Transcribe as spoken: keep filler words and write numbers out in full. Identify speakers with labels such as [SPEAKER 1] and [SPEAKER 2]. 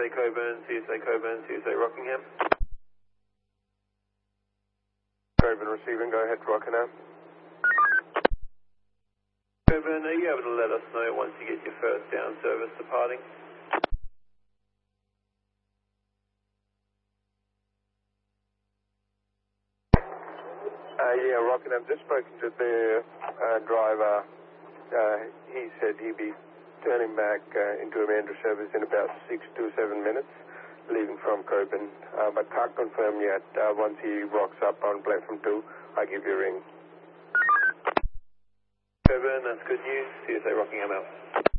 [SPEAKER 1] A Coburn, C S A Coburn, C S A Rockingham.
[SPEAKER 2] Coburn receiving, go ahead, Rockingham.
[SPEAKER 1] Coburn, are you able to let us know once you get your first down service departing?
[SPEAKER 2] Uh, yeah, Rockingham, just spoken to the uh, driver. Uh, he said he'd be turning back uh, into a Mandra service in about six to seven minutes, leaving from Coburn, uh, but can't confirm yet. Uh, once he rocks up on platform two, I'll give you a ring.
[SPEAKER 1] Coburn, that's good news. C S A Rockingham out.